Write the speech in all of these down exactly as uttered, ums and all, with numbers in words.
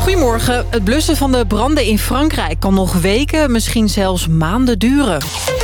Goedemorgen. Het blussen van de branden in Frankrijk kan nog weken, misschien zelfs maanden duren.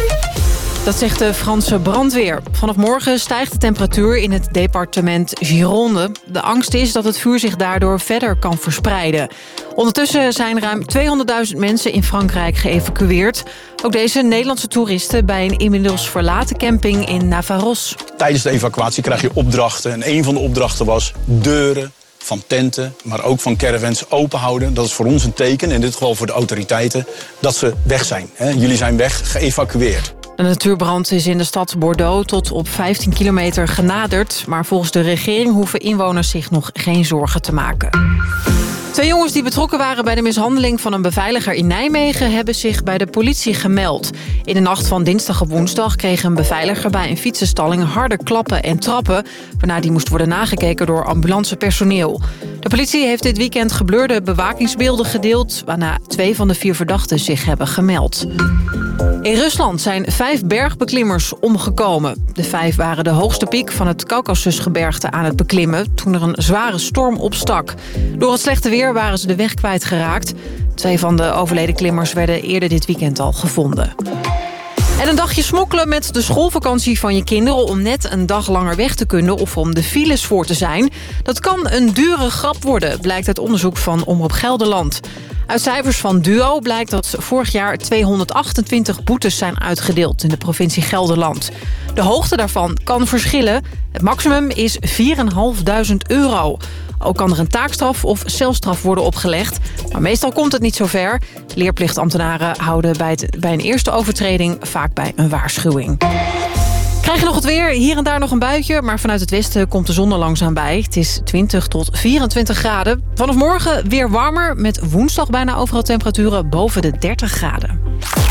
Dat zegt de Franse brandweer. Vanaf morgen stijgt de temperatuur in het departement Gironde. De angst is dat het vuur zich daardoor verder kan verspreiden. Ondertussen zijn ruim tweehonderdduizend mensen in Frankrijk geëvacueerd. Ook deze Nederlandse toeristen bij een inmiddels verlaten camping in Navarros. Tijdens de evacuatie krijg je opdrachten. En een van de opdrachten was deuren van tenten, maar ook van caravans open houden. Dat is voor ons een teken, in dit geval voor de autoriteiten, dat ze weg zijn. Jullie zijn weg, geëvacueerd. De natuurbrand is in de stad Bordeaux tot op vijftien kilometer genaderd. Maar volgens de regering hoeven inwoners zich nog geen zorgen te maken. Twee jongens die betrokken waren bij de mishandeling van een beveiliger in Nijmegen hebben zich bij de politie gemeld. In de nacht van dinsdag op woensdag kreeg een beveiliger bij een fietsenstalling harde klappen en trappen, waarna die moest worden nagekeken door ambulancepersoneel. De politie heeft dit weekend geblurde bewakingsbeelden gedeeld, waarna twee van de vier verdachten zich hebben gemeld. In Rusland zijn vijf bergbeklimmers omgekomen. De vijf waren de hoogste piek van het Caucasusgebergte aan het beklimmen toen er een zware storm opstak. Door het slechte weer waren ze de weg kwijtgeraakt. Twee van de overleden klimmers werden eerder dit weekend al gevonden. En een dagje smokkelen met de schoolvakantie van je kinderen om net een dag langer weg te kunnen of om de files voor te zijn. Dat kan een dure grap worden, blijkt uit onderzoek van Omroep Gelderland. Uit cijfers van Duo blijkt dat vorig jaar tweehonderdachtentwintig boetes zijn uitgedeeld in de provincie Gelderland. De hoogte daarvan kan verschillen. Het maximum is vierduizend vijfhonderd euro. Ook kan er een taakstraf of celstraf worden opgelegd. Maar meestal komt het niet zo ver. Leerplichtambtenaren houden bij, het, bij een eerste overtreding vaak bij een waarschuwing. Krijg je nog het weer? Hier en daar nog een buitje, maar vanuit het westen komt de zon er langzaam bij. Het is twintig tot vierentwintig graden. Vanaf morgen weer warmer, met woensdag bijna overal temperaturen boven de dertig graden.